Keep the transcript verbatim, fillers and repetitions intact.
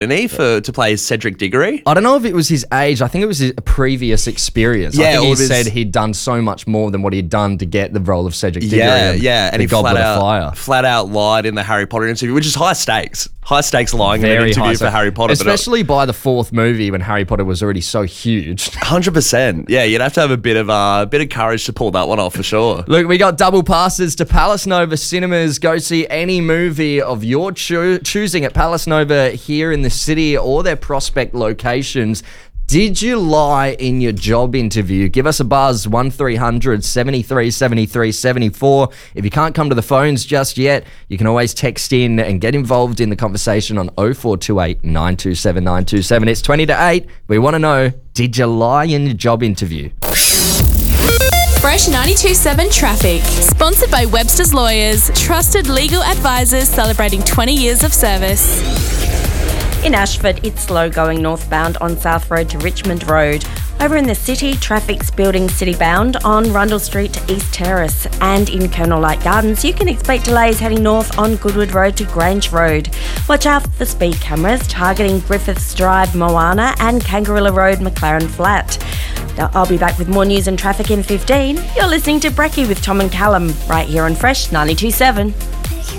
didn't he, for, to play Cedric Diggory? I don't know if it was his age. I think it was his previous experience. Yeah, I think he all of his- said he'd done so much more than what he'd done to get the role of Cedric Diggory. Yeah, and yeah, and the he flat Goblet of out, Fire. flat out lied in the Harry Potter interview, which is high stakes. High stakes lying in an Very interview high for stuff. Harry Potter. Especially by the fourth movie when Harry Potter was already so huge. one hundred percent. Yeah, you'd have to have a bit of uh, bit of courage to pull that one off for sure. Look, we got double passes to Palace Nova Cinemas. Go see any movie of your choo- choosing at Palace Nova here in the city or their prospect locations. Did you lie in your job interview? Give us a buzz, one three hundred seventy-three seventy-three seventy-four. If you can't come to the phones just yet, you can always text in and get involved in the conversation on oh four two eight, nine two seven, nine two seven. It's twenty to eight. We want to know, did you lie in your job interview? Fresh ninety-two point seven Traffic. Sponsored by Webster's Lawyers. Trusted legal advisors celebrating twenty years of service. In Ashford, it's slow going northbound on South Road to Richmond Road. Over in the city, traffic's building citybound on Rundle Street to East Terrace. And in Colonel Light Gardens, you can expect delays heading north on Goodwood Road to Grange Road. Watch out for speed cameras targeting Griffiths Drive, Moana and Kangarilla Road, McLaren Flat. Now, I'll be back with more news and traffic in fifteen. You're listening to Brekkie with Tom and Callum right here on Fresh ninety-two point seven.